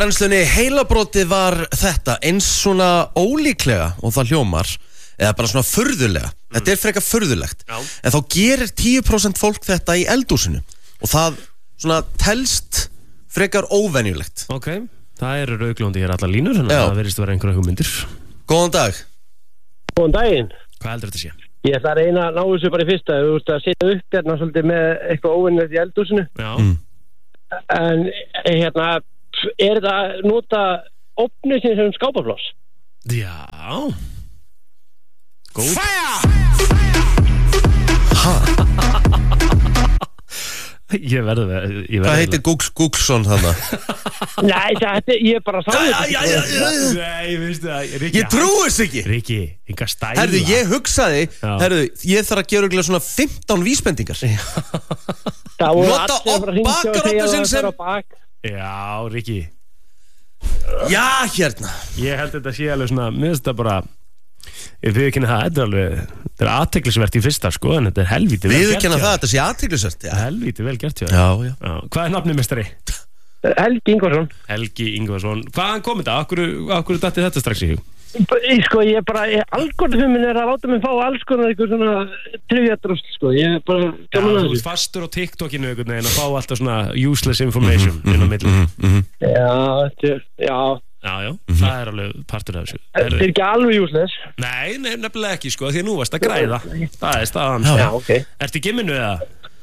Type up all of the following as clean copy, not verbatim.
brennslunni heilabrotið var þetta eins svona ólíklega og það hljómar eða bara svona furðulega. Þetta frekar furðulegt. Já. En þá gerir 10% fólk þetta í eldhúsinu og það svona telst frekar óvenjulegt. Ok, það eru rauðglóndi hér allar línur þannig að það verðist að vera einhverja hugmyndir. Góðan dag. Góðan daginn. Hvað heldur þetta sé? Ég ætla að reyna að ná þessu bara í fyrsta. Þú veist að setja upp hérna svolítið með eitthvað óvinnilegt í eldhúsinu. Já. En hérna, þetta að nota ofnið sem skápapláss? Já. Góð. Ég verði Hvað heitir Googlesson þarna? Nei, ég bara sá þetta. Nei, veistu það, Riki. Ég trúi þess ekki. Riki, enga stæla. Herðu, ég hugsaði, ég þarf að gera örugglega svona 15 vísbendingar. Nota bakkarofninn sem... Já, Riki. Já, hérna. Ég held þetta sé alveg svona, mér finnst þetta bara... Ég viðurkenni það, þetta er athyglisvert í fyrsta sko, en þetta er helvíti vel gert. Viðurkenna það, þetta sé athyglisvert. Helvíti vel gert, já. Hvað er nafnið meistari? Helgi Ingvarsson. Helgi Ingvarsson. Hvaðan kom þetta? Akkur dattið þetta strax í hug? Sko, algoritminn að láta mig fá alls konar eitthvað svona trivjadrusl, sko. Ég bara... Já, þú ert fastur á TikTokinu einhvern veginn að fá alltaf svona useless information inn á milli. Já, það er alveg partur af þessu. Þetta er ekki alveg useless. Nei, nefnilega ekki sko, því að nú varst að græða. Það er staðan. Já, ok. Ertu í gimminu eða?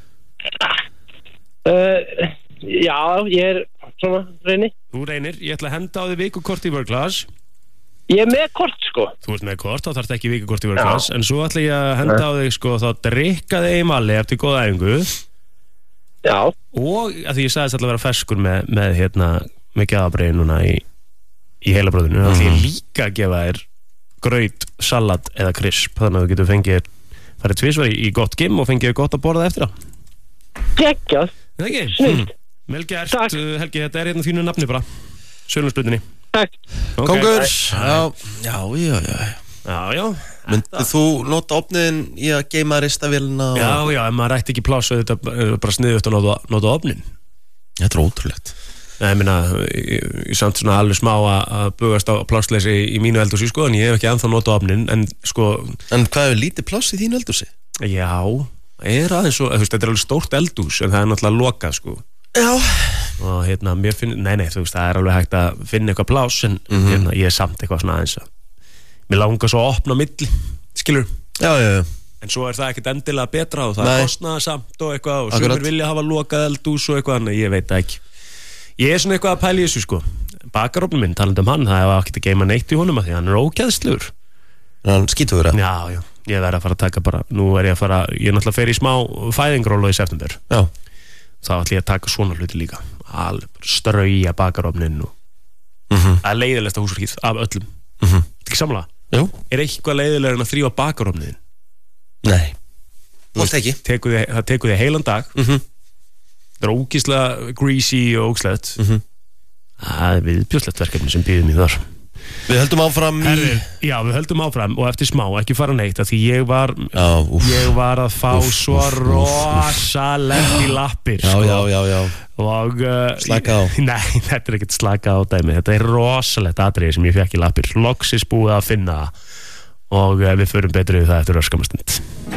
Já, ég er svona reyni. Þú reynir, ég ætla að henda á þig vikukort í World Class. Ég er með kort sko. Þú ert með kort, þá þarfst ekki vikukort í World Class. En svo ætla ég að henda á þig sko, þá drikka þig í mali eftir góða æfingu. Já. Og að því ég sagðist alltaf að vera ferskur með gjafabreyði núna í heilabróðinu, þá ætla ég líka að gefa þér graut, salat eða krisp, þannig að þú getur farið tvisvar í gott gimm og fengið gott að borða eftir það. Geggjað. Það ekki? Snilt. Vel gert, Helgi, þetta er hérna þínu nafni bara. Sölunsplutinni. Takk. Kongur. Já. Myndið þú nota ofniðin í að geima ristavélina? Já, en maður ætti ekki pláss og þetta bara sniðugt að nota ofnin. Þetta er ótrúlegt. Nei, ég meina, ég samt svona alveg smá að bugast á plássleysi í mínu eldhúsi, sko, en ég hef ekki ennþá notað ofnin, en sko... En hvað er lítið pláss í þínu eldhúsi? Já, aðeins svo, þetta er alveg stórt eldhús, en það er náttúrulega lokað, sko. Já. Og mér þú veist, það er alveg hægt að finna eitthvað pláss, en ég er samt eitthvað svona aðeins að... Mér langar svo að opna milli, skilur? Já. En svo er það ekkert endilega betra og það er kostnaða samt og eitthvað, og sumir vilja hafa lokað eldhús og eitthvað, en ég veit það ekki. Ég er svona eitthvað að pæla í þessu sko. Bakarofnum minn, talandi hann, það hefur ekkert að geima neitt í honum að því hann er ógeðslegur. Hann skítugur það? Já, ég verð að fara að taka bara, nú er ég náttúrulega fer í smá fæðingrólu í september. Já. Þá ætla ég að taka svona hluti líka. Alveg bara strauja bakarofnin og það er leiðilegsta húsverkið af öllum. Þetta ekki samlega? Jú. Er eitthvað leiðilegur en að þrífa bakarofnin? Nei. Það tekur þig heilan dag. Það er ógeðslega greasy og ógeðslegt. Það er viðbjóðslegt verkefni sem býðum í þar. Við höldum áfram Já, við höldum áfram og eftir smá, ekki fara neitt að því ég var að fá svo rosalegt í lappir Já og slaka á. Nei, þetta er ekkert slaka á dæmi. Þetta er rosalegt atriði sem ég fekk í lappir. Loksins búið að finna og við förum betri við það eftir örskamastund.